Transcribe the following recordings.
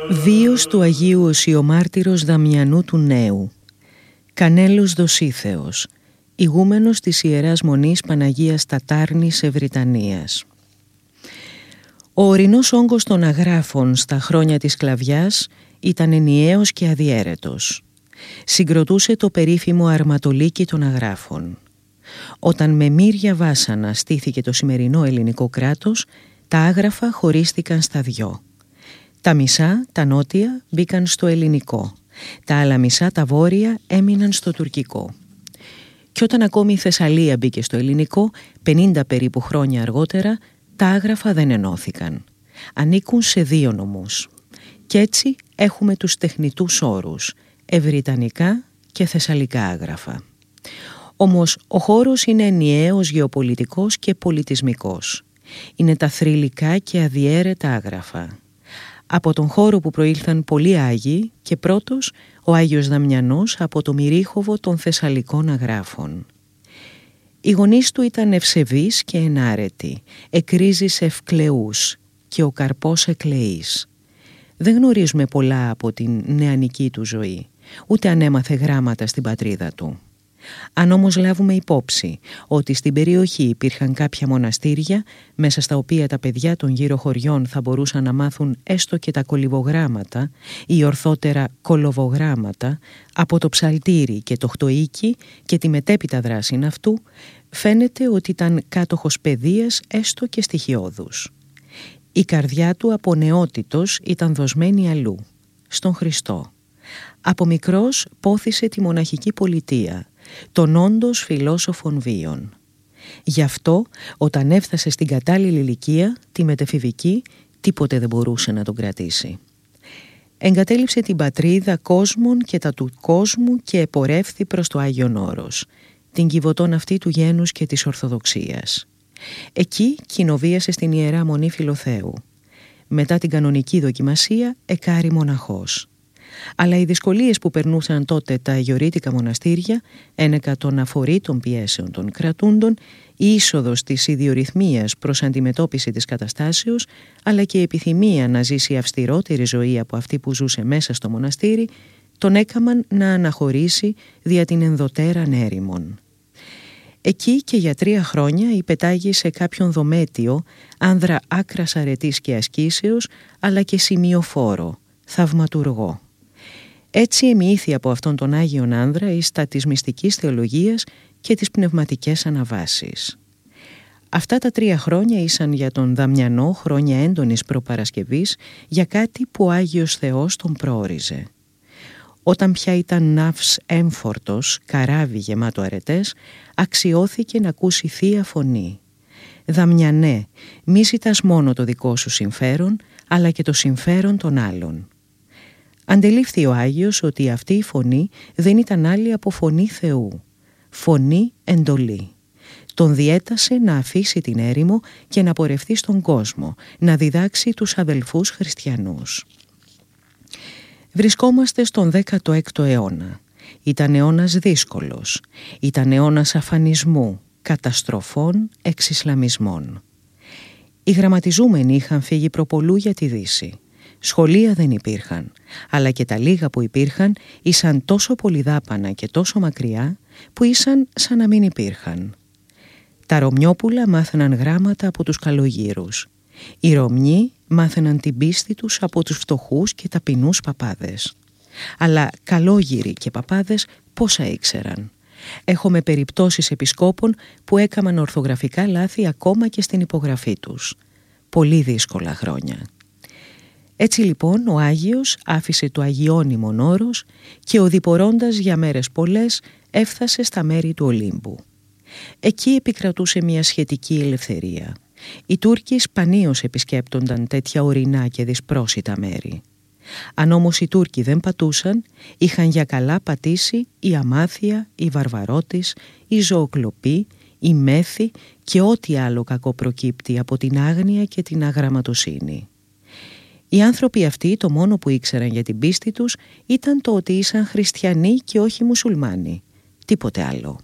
Βίος του Αγίου Οσιομάρτυρος Δαμιανού του Νέου. Κανέλος Δοσίθεος, ηγούμενος της Ιεράς Μονής Παναγίας Τατάρνης Ευρυτανίας. Ο ορεινός όγκος των αγράφων στα χρόνια της σκλαβιάς ήταν ενιαίος και αδιέρετος. Συγκροτούσε το περίφημο αρματολίκι των αγράφων. Όταν με μύρια βάσανα στήθηκε το σημερινό ελληνικό κράτος, τα άγραφα χωρίστηκαν στα δυο. Τα μισά, τα νότια, μπήκαν στο ελληνικό. Τα άλλα μισά, τα βόρεια, έμειναν στο τουρκικό. Και όταν ακόμη η Θεσσαλία μπήκε στο ελληνικό, 50 περίπου χρόνια αργότερα, τα άγραφα δεν ενώθηκαν. Ανήκουν σε δύο νομούς. Κι έτσι έχουμε τους τεχνητούς όρους, ευρυτανικά και θεσσαλικά άγραφα. Όμως ο χώρος είναι ενιαίος γεωπολιτικός και πολιτισμικός. Είναι τα θρυλικά και αδιέρετα άγραφα. Από τον χώρο που προήλθαν πολλοί Άγιοι και πρώτος ο Άγιος Δαμιανός από το μυρίχοβο των θεσσαλικών αγράφων. Οι γονείς του ήταν ευσεβείς και ενάρετοι, εκρίζης ευκλεούς και ο καρπός εκλεής. Δεν γνωρίζουμε πολλά από την νεανική του ζωή, ούτε αν έμαθε γράμματα στην πατρίδα του. Αν όμως λάβουμε υπόψη ότι στην περιοχή υπήρχαν κάποια μοναστήρια μέσα στα οποία τα παιδιά των γύρω χωριών θα μπορούσαν να μάθουν έστω και τα κολυβογράμματα ή ορθότερα κολοβογράμματα από το ψαλτήρι και το χτοίκι και τη μετέπειτα δράση αυτού, φαίνεται ότι ήταν κάτοχος παιδείας έστω και στοιχειώδους. Η καρδιά του από νεότητος ήταν δοσμένη αλλού, στον Χριστό. Από μικρός πόθησε τη μοναχική πολιτεία, των όντως φιλόσοφων βίων. Γι' αυτό όταν έφτασε στην κατάλληλη ηλικία, τη μετεφηβική, τίποτε δεν μπορούσε να τον κρατήσει. Εγκατέλειψε την πατρίδα κόσμων και τα του κόσμου και επορεύθη προς το Άγιον Όρος, την κυβωτών αυτή του γένους και της Ορθοδοξίας. Εκεί κοινοβίασε στην Ιερά Μονή Φιλοθέου. Μετά την κανονική δοκιμασία εκάρη μοναχός. Αλλά οι δυσκολίες που περνούσαν τότε τα αγιορείτικα μοναστήρια, ένεκα των αφορήτων πιέσεων των κρατούντων, η είσοδος της ιδιορυθμίας προς αντιμετώπιση της καταστάσεως, αλλά και η επιθυμία να ζήσει αυστηρότερη ζωή από αυτή που ζούσε μέσα στο μοναστήρι, τον έκαμαν να αναχωρήσει δια την ενδοτέραν έρημον. Εκεί και για 3 χρόνια υπετάγει σε κάποιον δομέτιο, άνδρα άκρας αρετής και ασκήσεως, αλλά και σημειοφόρο, θαυματουργό. Έτσι εμοιήθη από αυτόν τον Άγιον άνδρα εις τα της μυστικής θεολογίας και τις πνευματικές αναβάσεις. Αυτά τα 3 χρόνια ήσαν για τον Δαμιανό χρόνια έντονης προπαρασκευής για κάτι που ο Άγιος Θεός τον προόριζε. Όταν πια ήταν ναύς έμφορτος, καράβι γεμάτο αρετές, αξιώθηκε να ακούσει θεία φωνή. «Δαμιανέ, μη ζητάς μόνο το δικό σου συμφέρον, αλλά και το συμφέρον των άλλων». Αντελήφθη ο Άγιος ότι αυτή η φωνή δεν ήταν άλλη από φωνή Θεού, φωνή εντολή. Τον διέτασε να αφήσει την έρημο και να πορευτεί στον κόσμο, να διδάξει τους αδελφούς χριστιανούς. Βρισκόμαστε στον 16ο αιώνα. Ήταν αιώνας δύσκολος. Ήταν αιώνας αφανισμού, καταστροφών, εξισλαμισμών. Οι γραμματιζούμενοι είχαν φύγει προπολού για τη Δύση. Σχολεία δεν υπήρχαν, αλλά και τα λίγα που υπήρχαν ήσαν τόσο πολυδάπανα και τόσο μακριά που ήσαν σαν να μην υπήρχαν. Τα Ρωμιόπουλα μάθαιναν γράμματα από τους καλογύρους. Οι Ρωμιοί μάθαιναν την πίστη τους από τους φτωχούς και ταπεινούς παπάδες. Αλλά καλόγυροι και παπάδες πόσα ήξεραν. Έχουμε περιπτώσεις επισκόπων που έκαναν ορθογραφικά λάθη ακόμα και στην υπογραφή τους. Πολύ δύσκολα χρόνια. Έτσι λοιπόν ο Άγιος άφησε το αγιώνυμον όρος και οδηπορώντας για μέρες πολλές έφτασε στα μέρη του Ολύμπου. Εκεί επικρατούσε μια σχετική ελευθερία. Οι Τούρκοι σπανίως επισκέπτονταν τέτοια ορεινά και δυσπρόσιτα μέρη. Αν όμως οι Τούρκοι δεν πατούσαν, είχαν για καλά πατήσει η αμάθεια, η βαρβαρότης, η ζωοκλοπή, η μέθη και ό,τι άλλο κακό προκύπτει από την άγνοια και την αγραμματοσύνη. Οι άνθρωποι αυτοί το μόνο που ήξεραν για την πίστη τους ήταν το ότι ήσαν χριστιανοί και όχι μουσουλμάνοι. Τίποτε άλλο.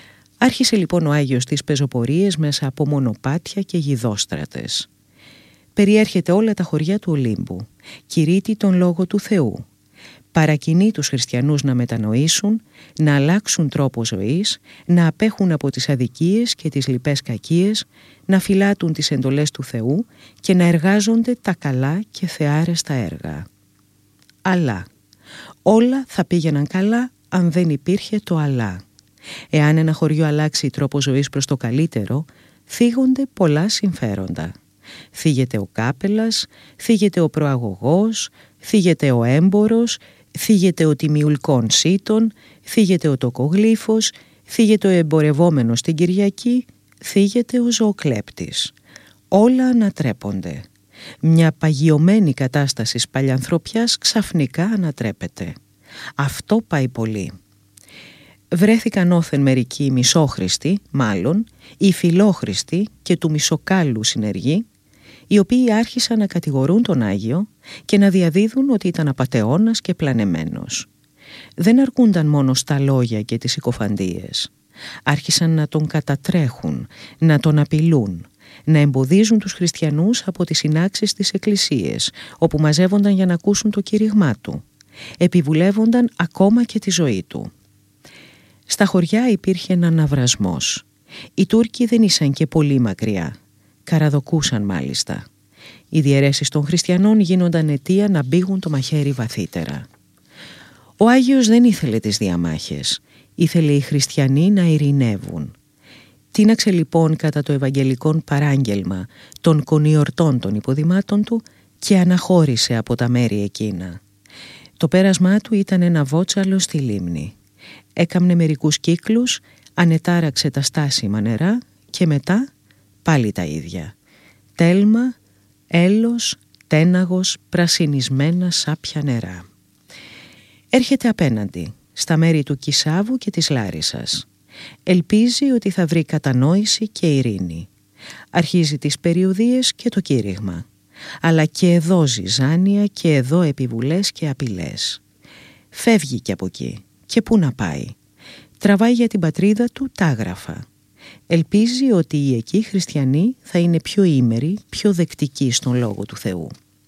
Άρχισε λοιπόν ο Άγιος τις πεζοπορίες μέσα από μονοπάτια και γιδόστρατες. περιέρχεται όλα τα χωριά του Ολύμπου, κηρύττει τον Λόγο του Θεού, παρακινεί τους χριστιανούς να μετανοήσουν, να αλλάξουν τρόπο ζωής, να απέχουν από τις αδικίες και τις λοιπές κακίες, να φυλάτουν τις εντολές του Θεού και να εργάζονται τα καλά και θεάρεστα έργα. Αλλά όλα θα πήγαιναν καλά αν δεν υπήρχε το αλλά. Εάν ένα χωριό αλλάξει τρόπο ζωής προς το καλύτερο, θίγονται πολλά συμφέροντα. Θίγεται ο κάπελας, θίγεται ο προαγωγός, θίγεται ο έμπορος, θίγεται ο τιμιουλκών σύτων, θίγεται ο τοκογλύφος, θίγεται ο εμπορευόμενος την Κυριακή, θίγεται ο ζωοκλέπτης. Όλα ανατρέπονται. Μια παγιωμένη κατάσταση παλιανθρωπιάς ξαφνικά ανατρέπεται. Αυτό πάει πολύ. Βρέθηκαν όθεν μερικοί μισόχριστοι, μάλλον, οι φιλόχριστοι και του μισοκάλου συνεργοί, οι οποίοι άρχισαν να κατηγορούν τον Άγιο και να διαδίδουν ότι ήταν απατεώνας και πλανεμένος. Δεν αρκούνταν μόνο στα λόγια και τις συκοφαντίες. Άρχισαν να τον κατατρέχουν, να τον απειλούν, να εμποδίζουν τους χριστιανούς από τις συνάξεις της εκκλησίες, όπου μαζεύονταν για να ακούσουν το κήρυγμά του. Επιβουλεύονταν ακόμα και τη ζωή του. Στα χωριά υπήρχε ένα ναυρασμός. Οι Τούρκοι δεν ήσαν και πολύ μακριά. Καραδοκούσαν μάλιστα. Οι διαιρέσεις των χριστιανών γίνονταν αιτία να μπήγουν το μαχαίρι βαθύτερα. Ο Άγιος δεν ήθελε τις διαμάχες. Ήθελε οι χριστιανοί να ειρηνεύουν. Τίναξε λοιπόν κατά το ευαγγελικόν παράγγελμα των κονιορτών των υποδημάτων του και αναχώρησε από τα μέρη εκείνα. Το πέρασμά του ήταν ένα βότσαλο στη λίμνη. Έκαμνε μερικούς κύκλους, ανετάραξε τα στάσιμα νερά και μετά πάλι τα ίδια. Τέλμα, έλος, τέναγος, πρασινισμένα σάπια νερά. Έρχεται απέναντι, στα μέρη του Κισάβου και της Λάρισσας. Ελπίζει ότι θα βρει κατανόηση και ειρήνη. Αρχίζει τις περιοδίες και το κήρυγμα. Αλλά και εδώ ζυζάνια και εδώ επιβουλές και απειλές. Φεύγει και από εκεί. Και πού να πάει. Τραβάει για την πατρίδα του τα άγραφα. Ελπίζει ότι οι εκεί χριστιανοί θα είναι πιο ήμεροι, πιο δεκτικοί στον Λόγο του Θεού.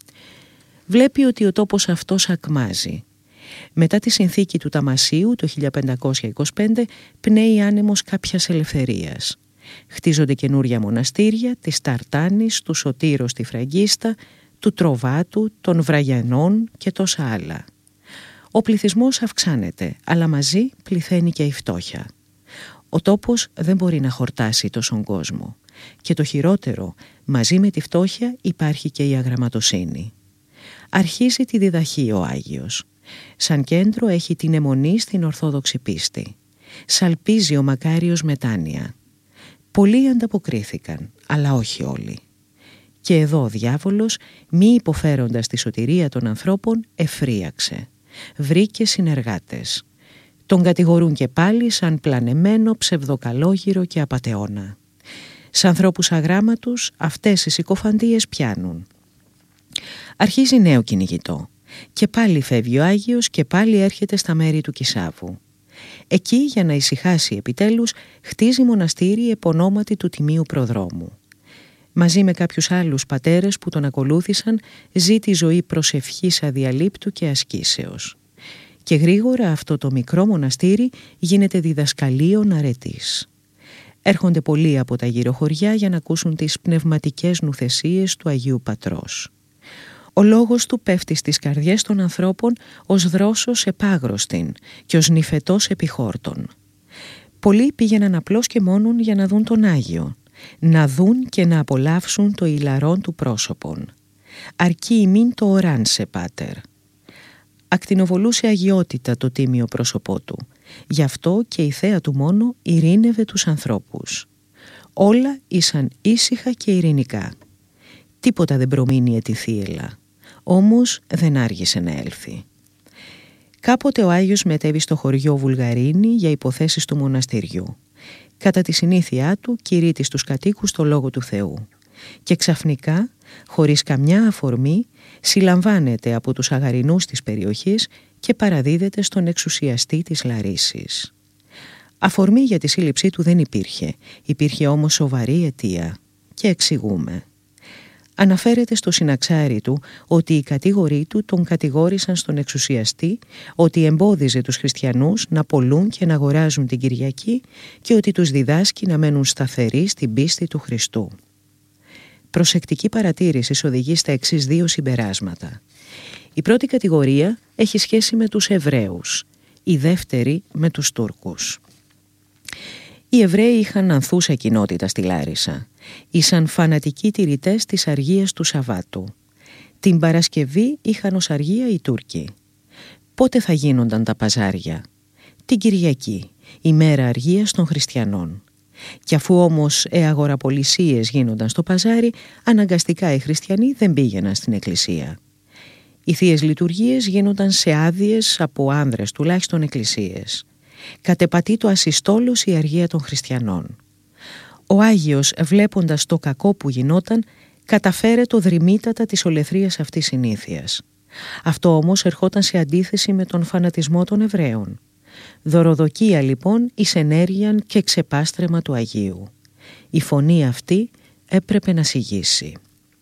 Βλέπει ότι ο τόπος αυτός ακμάζει. Μετά τη συνθήκη του Ταμασίου το 1525 πνέει άνεμος κάποιας ελευθερίας. Χτίζονται καινούρια μοναστήρια της Ταρτάνης, του Σωτήρος στη Φραγκίστα, του Τροβάτου, των Βραγιανών και τόσα άλλα. Ο πληθυσμός αυξάνεται, αλλά μαζί πληθαίνει και η φτώχεια. Ο τόπος δεν μπορεί να χορτάσει τόσον κόσμο. Και το χειρότερο, μαζί με τη φτώχεια υπάρχει και η αγραμματοσύνη. Αρχίζει τη διδαχή ο Άγιος. Σαν κέντρο έχει την αιμονή στην Ορθόδοξη πίστη. Σαλπίζει ο μακάριος μετάνοια. Πολλοί ανταποκρίθηκαν, αλλά όχι όλοι. Και εδώ ο διάβολος, μη υποφέροντας τη σωτηρία των ανθρώπων, εφρίαξε. Βρήκε συνεργάτες. Τον κατηγορούν και πάλι σαν πλανεμένο, ψευδοκαλόγυρο και απατεώνα. Σ' ανθρώπους αγράμματους αυτές οι συκοφαντίες πιάνουν. Αρχίζει νέο κυνηγητό. Και πάλι φεύγει ο Άγιος και πάλι έρχεται στα μέρη του Κισάβου. Εκεί, για να ησυχάσει επιτέλους, χτίζει μοναστήρι επωνόματι του Τιμίου Προδρόμου. Μαζί με κάποιους άλλους πατέρες που τον ακολούθησαν, ζει τη ζωή προσευχής αδιαλείπτου και ασκήσεως. Και γρήγορα αυτό το μικρό μοναστήρι γίνεται διδασκαλίων αρετής. Έρχονται πολλοί από τα γύρω χωριά για να ακούσουν τις πνευματικές νουθεσίες του Αγίου Πατρός. Ο λόγος του πέφτει στις καρδιές των ανθρώπων ως δρόσος επάγρωστην και ως νυφετός επιχόρτων. Πολλοί πήγαιναν απλώς και μόνον για να δουν τον Άγιο, να δουν και να απολαύσουν το ηλαρόν του πρόσωπον. Αρκεί ημίν το οράνσε, πάτερ. Ακτινοβολούσε αγιότητα το τίμιο πρόσωπό του. Γι' αυτό και η θέα του μόνο ειρήνευε τους ανθρώπους. Όλα ήσαν ήσυχα και ειρηνικά. Τίποτα δεν προμείνει τη θύελα. Όμως δεν άργησε να έλθει. Κάποτε ο Άγιος μετέβη στο χωριό Βουλγαρίνη για υποθέσεις του μοναστηριού. Κατά τη συνήθειά του κηρύττει στους κατοίκους το Λόγο του Θεού. Και ξαφνικά, χωρίς καμιά αφορμή, συλλαμβάνεται από τους αγαρινούς της περιοχής και παραδίδεται στον εξουσιαστή της Λαρίσσης. Αφορμή για τη σύλληψή του δεν υπήρχε όμως σοβαρή αιτία. Και εξηγούμε. Αναφέρεται στο συναξάρι του ότι οι κατήγοροι του τον κατηγόρησαν στον εξουσιαστή ότι εμπόδιζε τους χριστιανούς να πωλούν και να αγοράζουν την Κυριακή και ότι τους διδάσκει να μένουν σταθεροί στην πίστη του Χριστού. Προσεκτική παρατήρηση οδηγεί στα εξής δύο συμπεράσματα. Η πρώτη κατηγορία έχει σχέση με τους Εβραίους, η δεύτερη με τους Τούρκους. Οι Εβραίοι είχαν ανθούσα κοινότητα στη Λάρισα. Ήσαν φανατικοί τηρητές της αργίας του Σαββάτου. Την Παρασκευή είχαν ως αργία οι Τούρκοι. Πότε θα γίνονταν τα παζάρια? Την Κυριακή, ημέρα αργίας των χριστιανών. Και αφού όμως αγοραπολισίες γίνονταν στο παζάρι, αναγκαστικά οι χριστιανοί δεν πήγαιναν στην εκκλησία. Οι θείες λειτουργίες γίνονταν σε άδειες από άνδρες τουλάχιστον εκκλησίες. Κατεπατεί το ασυστόλος η αργία των χριστιανών. Ο Άγιος, βλέποντας το κακό που γινόταν, καταφέρε το δρυμύτατα της ολεθρίας αυτής συνήθειας. Αυτό όμως ερχόταν σε αντίθεση με τον φανατισμό των Εβραίων. Δωροδοκία λοιπόν εις ενέργειαν και ξεπάστρεμα του Αγίου. Η φωνή αυτή έπρεπε να σιγήσει.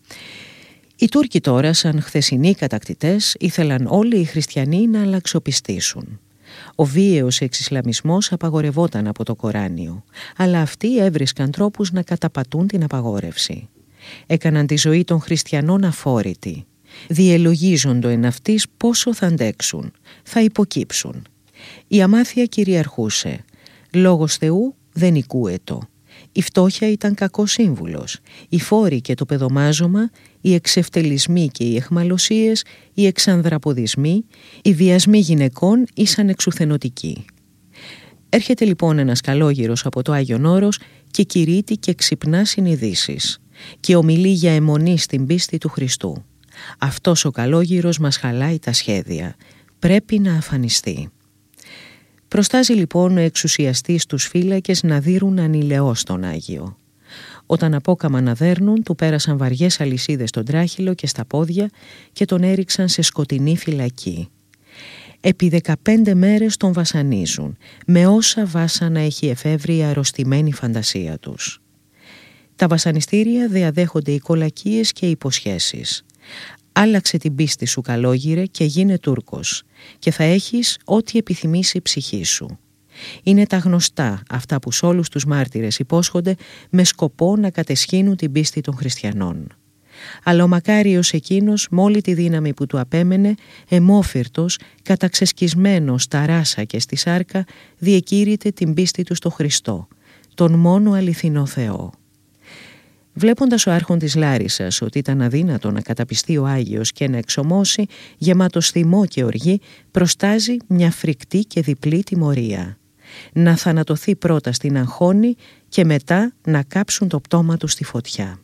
Οι Τούρκοι τώρα, σαν χθεσινοί κατακτητές, ήθελαν όλοι οι χριστιανοί να αλλαξοπιστήσουν. Ο βίαιος εξισλαμισμός απαγορευόταν από το Κοράνιο, αλλά αυτοί έβρισκαν τρόπους να καταπατούν την απαγόρευση. Έκαναν τη ζωή των χριστιανών αφόρητη. Διελογίζοντο εν αυτής πόσο θα αντέξουν, θα υποκύψουν. Η αμάθεια κυριαρχούσε. Λόγος Θεού δεν οικούετο. Η φτώχεια ήταν κακός σύμβουλος. Οι φόροι και το παιδομάζωμα, οι εξευτελισμοί και οι αιχμαλωσίες, οι εξανδραποδισμοί, οι βιασμοί γυναικών ήσαν εξουθενωτικοί. Έρχεται λοιπόν ένας καλόγυρος από το Άγιον Όρος και κηρύττει και ξυπνά συνειδήσεις και ομιλεί για αιμονή στην πίστη του Χριστού. Αυτός ο καλόγυρος μας χαλάει τα σχέδια. Πρέπει να αφανιστεί. Προστάζει λοιπόν ο εξουσιαστής τους φύλακες να δείρουν ανηλαιώς τον Άγιο. Όταν απόκαμα να δέρνουν, του πέρασαν βαριές αλυσίδες στον τράχυλο και στα πόδια και τον έριξαν σε σκοτεινή φυλακή. Επί 15 μέρες τον βασανίζουν, με όσα βάσανα έχει εφεύρει η αρρωστημένη φαντασία τους. Τα βασανιστήρια διαδέχονται οι κολακίες και οι υποσχέσεις. Άλλαξε την πίστη σου, καλόγυρε, και γίνε Τούρκος και θα έχεις ό,τι επιθυμήσει η ψυχή σου. Είναι τα γνωστά αυτά που σ' όλους τους μάρτυρες υπόσχονται με σκοπό να κατεσχύνουν την πίστη των χριστιανών. Αλλά ο μακάριος εκείνος με όλη τη δύναμη που του απέμενε, αιμόφυρτος, καταξεσκισμένος στα ράσα και στη σάρκα, διεκήρυτε την πίστη του στο Χριστό, τον μόνο αληθινό Θεό. Βλέποντας ο άρχον Λάρισσας ότι ήταν αδύνατο να καταπιστεί ο Άγιος και να εξομώσει, γεμάτος θυμό και οργή, προστάζει μια φρικτή και διπλή τιμωρία. Να θανατωθεί πρώτα στην αγχώνη και μετά να κάψουν το πτώμα του στη φωτιά.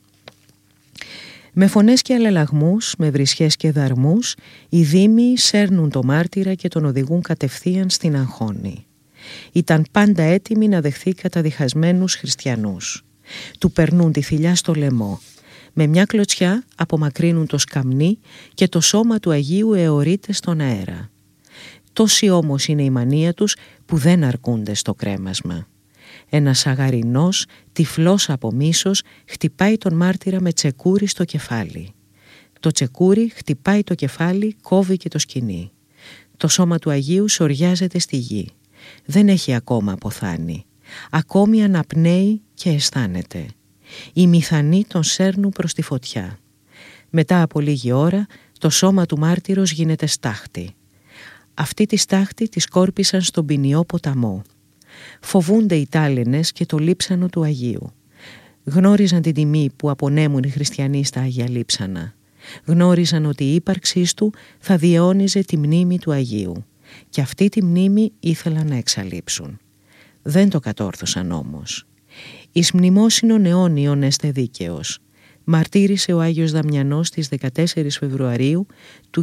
Με φωνές και αλλαλαγμούς, με βρισχές και δαρμούς, οι δήμοι σέρνουν το μάρτυρα και τον οδηγούν κατευθείαν στην αγχώνη. Ήταν πάντα έτοιμοι να δεχθεί καταδιχασμένους χριστιανούς. Του περνούν τη θηλιά στο λαιμό. Με μια κλωτσιά απομακρύνουν το σκαμνί και το σώμα του Αγίου αιωρείται στον αέρα. Τόση όμως είναι η μανία τους που δεν αρκούνται στο κρέμασμα. Ένας αγαρινός, τυφλός από μίσος, χτυπάει τον μάρτυρα με τσεκούρι στο κεφάλι. Το τσεκούρι χτυπάει το κεφάλι, κόβει και το σκοινί. Το σώμα του Αγίου σωριάζεται στη γη. Δεν έχει ακόμα αποθάνει. Ακόμη αναπνέει και αισθάνεται. Οι μηθανοί τον σέρνουν προς τη φωτιά. Μετά από λίγη ώρα το σώμα του μάρτυρος γίνεται στάχτη. Αυτή τη στάχτη τη σκόρπισαν στον ποινιό ποταμό. Φοβούνται οι τάλαινες και το λείψανο του Αγίου. Γνώριζαν την τιμή που απονέμουν οι χριστιανοί στα Άγια Λείψανα. Γνώριζαν ότι η ύπαρξής του θα διαιώνιζε τη μνήμη του Αγίου και αυτή τη μνήμη ήθελαν να εξαλείψουν. Δεν το κατόρθωσαν όμως. Εις μνημόσυνον αιώνιον έστε δίκαιος. Μαρτύρησε ο Άγιος Δαμιανός στις 14 Φεβρουαρίου του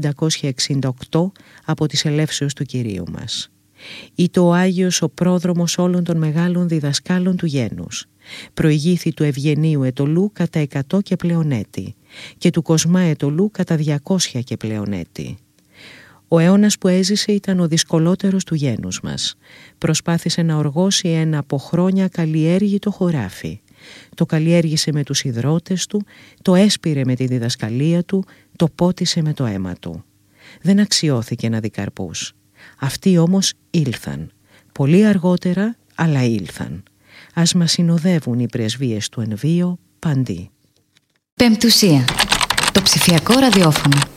1568 από τις ελεύσεως του Κυρίου μας. Ήτο ο Άγιος ο πρόδρομος όλων των μεγάλων διδασκάλων του γένους. Προηγήθη του Ευγενίου Ετωλού κατά 100 και πλέον έτη και του Κοσμά Ετωλού κατά 200 και πλέον έτη. Ο αιώνας που έζησε ήταν ο δυσκολότερος του γένους μας. Προσπάθησε να οργώσει ένα από χρόνια καλλιέργητο χωράφι. Το καλλιέργησε με τους ιδρώτες του, το έσπηρε με τη διδασκαλία του, το πότισε με το αίμα του. Δεν αξιώθηκε να δει καρπούς. Αυτοί όμως ήλθαν. Πολύ αργότερα, αλλά ήλθαν. Ας μας συνοδεύουν οι πρεσβείες του εν βίο παντί. Πεμπτουσία. Το ψηφιακό ραδιόφωνο.